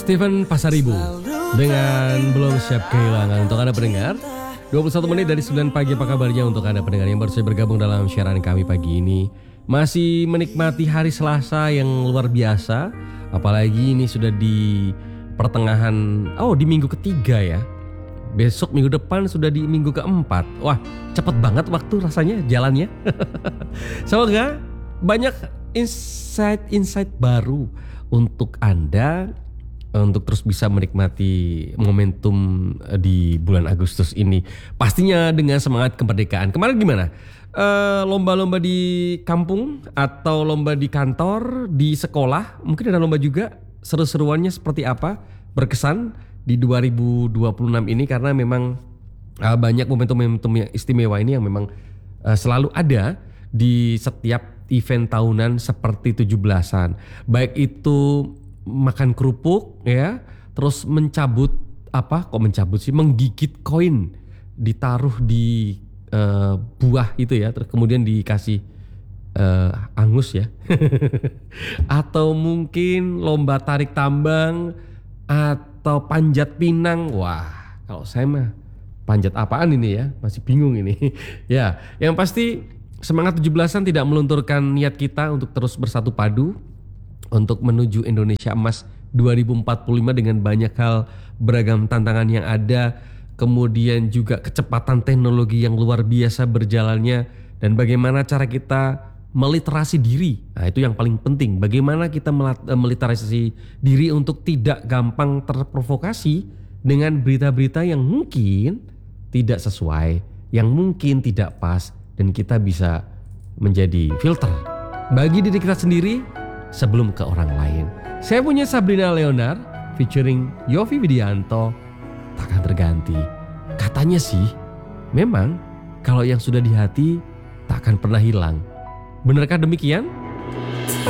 Steven Pasaribu dengan Belum Siap Kehilangan. Untuk Anda pendengar 21 menit dari 9 pagi, apa kabarnya untuk Anda pendengar yang baru saja bergabung dalam siaran kami pagi ini. Masih menikmati hari Selasa yang luar biasa. Apalagi ini sudah di pertengahan, di minggu ketiga ya. Besok minggu depan sudah di minggu keempat. Wah, cepet banget waktu rasanya jalannya. Semoga banyak insight baru untuk Anda untuk terus bisa menikmati momentum di bulan Agustus ini. Pastinya dengan semangat kemerdekaan. Kemarin gimana? Lomba-lomba di kampung atau lomba di kantor, di sekolah, mungkin ada lomba juga. Seru-seruannya seperti apa? Berkesan di 2026 ini karena memang banyak momentum-momentum yang istimewa ini yang memang selalu ada di setiap event tahunan seperti 17-an. Baik itu makan kerupuk ya, terus menggigit koin ditaruh di buah itu ya, terus kemudian dikasih angus ya. Atau mungkin lomba tarik tambang atau panjat pinang. Wah, kalau saya mah panjat apaan ini ya, masih bingung ini. Ya, yang pasti semangat 17-an tidak melunturkan niat kita untuk terus bersatu padu untuk menuju Indonesia Emas 2045 dengan banyak hal, beragam tantangan yang ada, kemudian juga kecepatan teknologi yang luar biasa berjalannya, dan bagaimana cara kita meliterasi diri. Nah, itu yang paling penting. Bagaimana kita meliterasi diri untuk tidak gampang terprovokasi dengan berita-berita yang mungkin tidak sesuai, yang mungkin tidak pas, dan kita bisa menjadi filter bagi diri kita sendiri sebelum ke orang lain. Saya punya Sabrina Leonard featuring Yovie Widianto, Takkan Terganti. Katanya sih, memang kalau yang sudah di hati tak akan pernah hilang. Benarkah demikian?